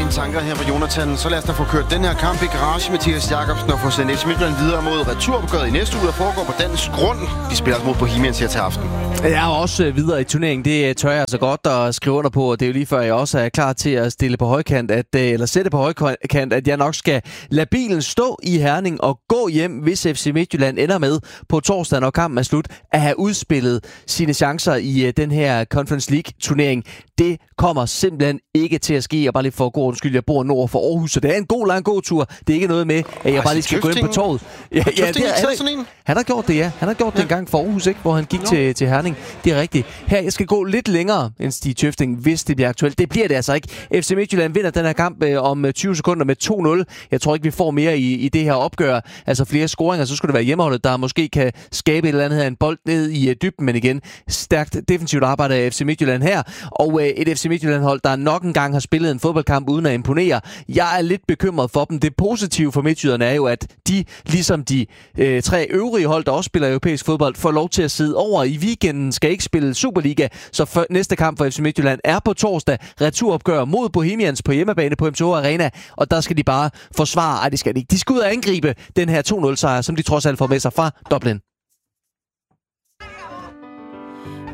dine tanker her på Jonathan. Så lad os da få kørt den her kamp i garage, Mathias Jakobsen, og få sendt FC Midtjylland videre mod returopgøret i næste uge, der foregår på dansk grund. De spiller mod Bohemians her til aften. Jeg er også videre i turneringen. Det tør jeg så godt at skrive under på. Det er jo lige før, jeg også er klar til at stille på højkant, eller sætte på højkant, at jeg nok skal lade bilen stå i Herning og gå hjem, hvis FC Midtjylland ender med på torsdag, når kampen er slut, at have udspillet sine chancer i den her Conference League-turnering. Det kommer simpelthen ikke til at ske. Jeg bare lige for god undskyld, jeg bor nord for Aarhus, så det er en lang gåtur. Det er ikke noget med, at jeg bare lige skal gå ind på torvet. Ja, han har gjort det, ja. Han har gjort det en gang for Aarhus, ikke? Hvor han gik til Herning. Det er rigtigt. Her, jeg skal gå lidt længere end Stig Tøfting, hvis det bliver aktuelt. Det bliver det altså ikke. FC Midtjylland vinder den her kamp om 20 sekunder med 2-0. Jeg tror ikke, vi får mere i det her opgør. Altså flere scoringer, så skulle det være hjemmeholdet, der måske kan skabe et eller andet her, en bold ned i dybden, men igen, stærkt defensivt arbejde af FC Midtjylland her. Og et FC Midtjylland-hold, der nok engang har spillet en fodboldkamp uden at imponere. Jeg er lidt bekymret for dem. Det positive for midtjyderne er jo, at de, ligesom de 3 øvrige hold, der også spiller europæisk fodbold, får lov til at sidde over i weekenden, skal ikke spille Superliga. Så næste kamp for FC Midtjylland er på torsdag. Returopgør mod Bohemians på hjemmebane på MTH Arena, og der skal de bare forsvare. Det skal de ikke. De skal ud og angribe den her 2-0-sejr, som de trods alt får med sig fra Dublin.